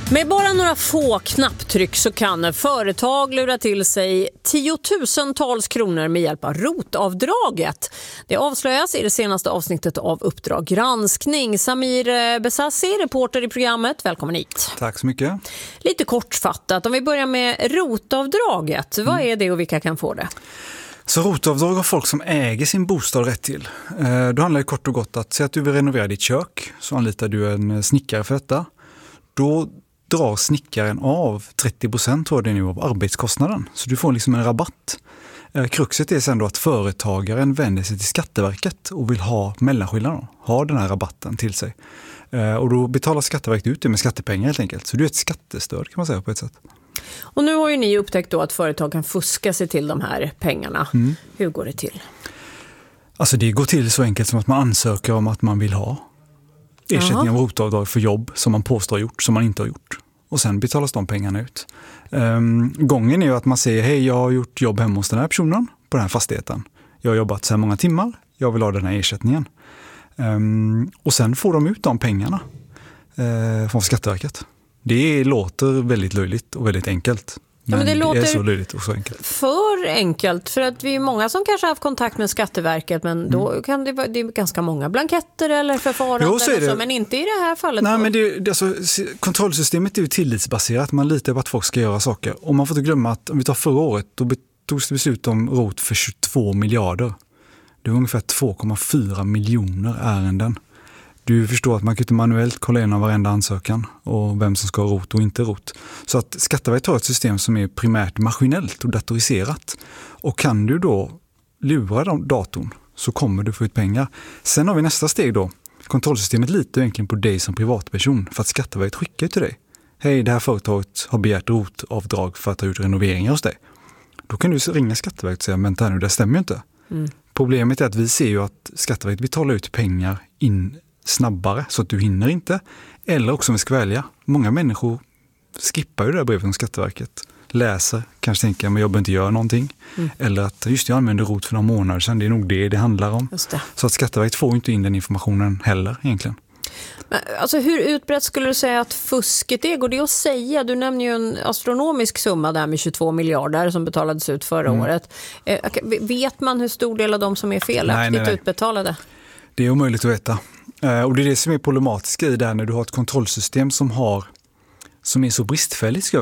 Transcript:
Med bara några få knapptryck så kan företag lura till sig tiotusentals kronor med hjälp av ROT-avdraget. Det avslöjas i det senaste avsnittet av Uppdrag granskning. Samir Besassi, reporter i programmet. Välkommen hit. Tack så mycket. Lite kortfattat, om vi börjar med ROT-avdraget. Vad är det och vilka kan få det? Så ROT-avdrag har folk som äger sin bostad rätt till. Då handlar det kort och gott att säga att du vill renovera ditt kök, så anlitar du en snickare för detta. Då drar snickaren av 30% tror jag det är nu av arbetskostnaden. Så du får liksom en rabatt. Kruxet är sen då att företagaren vänder sig till Skatteverket och vill ha mellanskillnaden, ha den här rabatten till sig. Och då betalar Skatteverket ut det med skattepengar helt enkelt. Så det är ett skattestöd kan man säga på ett sätt. Och nu har ju ni upptäckt då att företag kan fuska sig till de här pengarna. Hur går det till? Alltså det går till så enkelt som att man ansöker om att man vill ha ersättning av ROT-avdrag för jobb som man påstår har gjort, som man inte har gjort. Och sen betalas de pengarna ut. Gången är ju att man säger, hej jag har gjort jobb hemma hos den här personen på den här fastigheten. Jag har jobbat så här många timmar, jag vill ha den här ersättningen. Och sen får de ut de pengarna från Skatteverket. Det låter väldigt löjligt och väldigt enkelt. Men det är så löjligt och så enkelt. För enkelt, för att vi är många som kanske har haft kontakt med Skatteverket, men då kan det är ganska många blanketter eller förfaranden, men inte i det här fallet. Nej, men alltså, kontrollsystemet är ju tillitsbaserat. Man litar på att folk ska göra saker. Och man får inte glömma att om vi tar förra året, då togs det beslut om ROT för 22 miljarder. Det var ungefär 2,4 miljoner ärenden. Du förstår att man kan inte manuellt kolla igenom varenda ansökan och vem som ska ha ROT och inte ROT. Så att Skatteverket har ett system som är primärt maskinellt och datoriserat. Och kan du då lura datorn så kommer du få ut pengar. Sen har vi nästa steg då. Kontrollsystemet litar egentligen på dig som privatperson för att Skatteverket skickar till dig. Hej, det här företaget har begärt ROT-avdrag för att ha gjort renoveringar hos dig. Då kan du ringa Skatteverket och säga, vänta nu, det stämmer ju inte. Problemet är att vi ser ju att Skatteverket betalar ut pengar in snabbare så att du hinner inte. Eller också om vi ska välja. Många människor skippar ju det här brevet från Skatteverket. Läser, kanske tänker att jag behöver inte göra någonting. Eller att just jag använder ROT för några månader sedan. Det är nog det handlar om. Så att Skatteverket får inte in den informationen heller egentligen. Men, alltså hur utbrett skulle du säga att fusket är? Går det att säga? Du nämner ju en astronomisk summa där med 22 miljarder som betalades ut förra året. Vet man hur stor del av dem som är felaktigt utbetalade? Det är omöjligt att veta. Och det är det som är problematiskt i det när du har ett kontrollsystem som är så bristfälligt